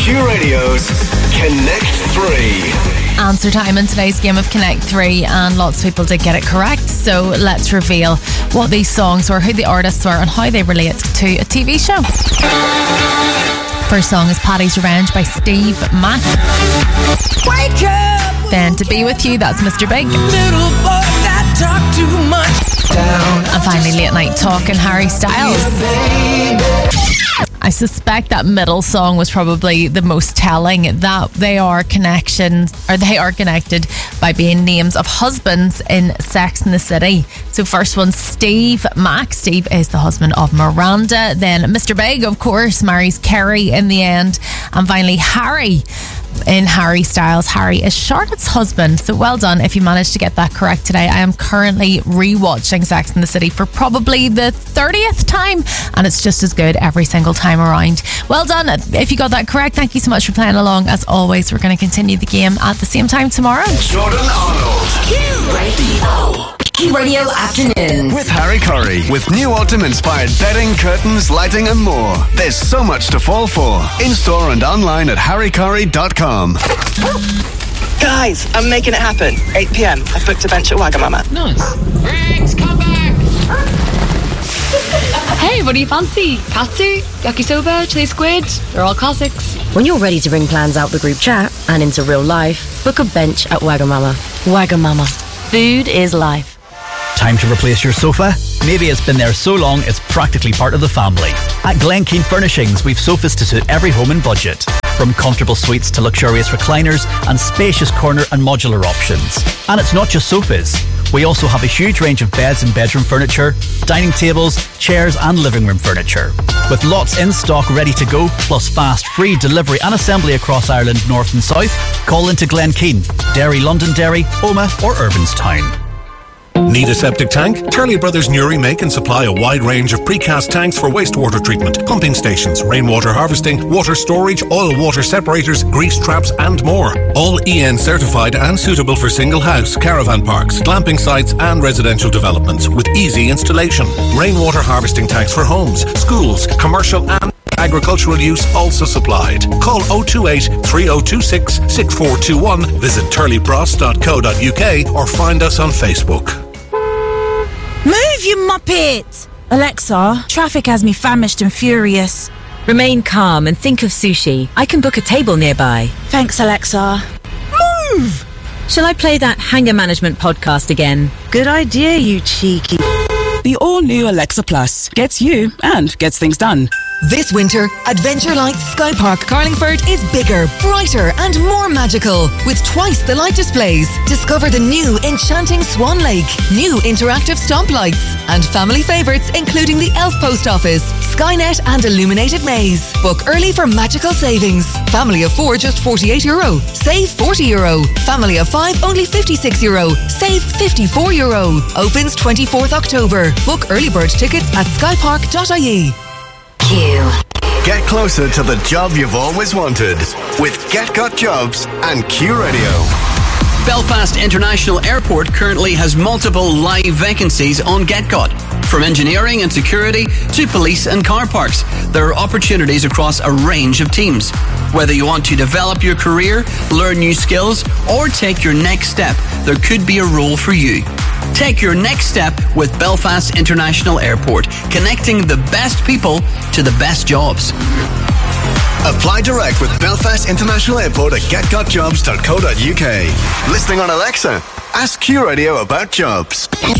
Q Radio's Connect 3. Answer time in today's game of Connect 3, and lots of people did get it correct. So let's reveal what these songs were, who the artists were, and how they relate to a TV show. First song is Paddy's Revenge by Steve Mac. Wake up! Then To Be With You, that's Mr. Big. Little boy that talk too much. Down. And finally, Late Night Talking, Harry Styles. I suspect that middle song was probably the most telling, that they are connected by being names of husbands in Sex and the City. So first one, Steve Mac. Steve is the husband of Miranda. Then Mr. Big, of course, marries Kerry in the end. And finally, Harry in Harry Styles. Harry is Charlotte's husband. So well done if you managed to get that correct today. I am currently rewatching Sex and the City for probably the 30th time, and it's just as good every single time around. Well done if you got that correct. Thank you so much for playing along. As always, we're going to continue the game at the same time tomorrow. Jordan Arnold. Q Radio. Q Radio Afternoons. With Harry Curry. With new autumn-inspired bedding, curtains, lighting and more. There's so much to fall for. In-store and online at harrycurry.com. Guys, I'm making it happen. 8 p.m. I've booked a bench at Wagamama. Nice. Rex, come back! Hey, what do you fancy? Katsu, yakisoba, chili squid? They're all classics. When you're ready to bring plans out the group chat and into real life, book a bench at Wagamama. Wagamama. Food is life. Time to replace your sofa? Maybe it's been there so long it's practically part of the family. At Glenkeen Furnishings, we've sofas to suit every home and budget. From comfortable suites to luxurious recliners and spacious corner and modular options. And it's not just sofas. We also have a huge range of beds and bedroom furniture, dining tables, chairs and living room furniture. With lots in stock ready to go, plus fast, free delivery and assembly across Ireland, north and south, call into Glenkeen, Derry, Londonderry, Omagh or Irvinstown. Need a septic tank? Turley Brothers Newry make and supply a wide range of precast tanks for wastewater treatment, pumping stations, rainwater harvesting, water storage, oil water separators, grease traps and more. All EN certified and suitable for single house, caravan parks, glamping sites and residential developments with easy installation. Rainwater harvesting tanks for homes, schools, commercial and agricultural use also supplied. Call 028 3026 6421, visit turleybross.co.uk or find us on Facebook. Move, you muppet! Alexa, traffic has me famished and furious. Remain calm and think of sushi. I can book a table nearby. Thanks, Alexa. Move! Shall I play that Hanger Management podcast again? Good idea, you cheeky. The all-new Alexa Plus gets you and gets things done. This winter, Adventure Lights Sky Park Carlingford is bigger, brighter and more magical with twice the light displays. Discover the new enchanting Swan Lake, new interactive stomp lights and family favourites including the Elf Post Office, Skynet and Illuminated Maze. Book early for magical savings. Family of 4 just €48. Save €40. Family of 5 only €56. Save €54. Opens 24th October. Book early bird tickets at skypark.ie. Get closer to the job you've always wanted with Get Got Jobs and Q Radio. Belfast International Airport currently has multiple live vacancies on GetGot. From engineering and security to police and car parks, there are opportunities across a range of teams. Whether you want to develop your career, learn new skills, or take your next step, there could be a role for you. Take your next step with Belfast International Airport, connecting the best people to the best jobs. Apply direct with Belfast International Airport at getgotjobs.co.uk. Listening on Alexa? Ask Q Radio about jobs.